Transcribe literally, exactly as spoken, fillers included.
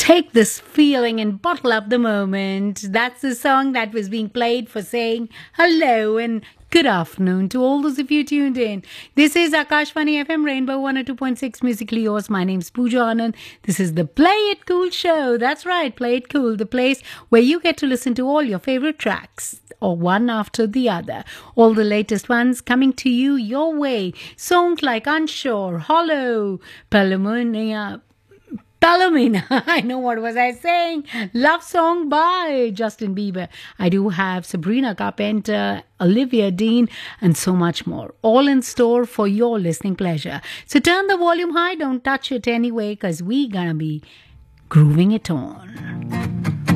Take this feeling and bottle up the moment. That's the song that was being played for saying hello and good afternoon to all those of you tuned in. This is Akashvani F M Rainbow one oh two point six Musically Yours. My name's Pooja Anand. This is the Play It Cool show. That's right, Play It Cool, the place where you get to listen to all your favorite tracks, or one after the other. All the latest ones coming to you your way. Songs like Unsure, Hollow, Palomina, Palomina, I know what was I saying. Love Song by Justin Bieber. I do have Sabrina Carpenter, Olivia Dean, and so much more. All in store for your listening pleasure. So turn the volume high, don't touch it anyway, because we gonna be grooving it on.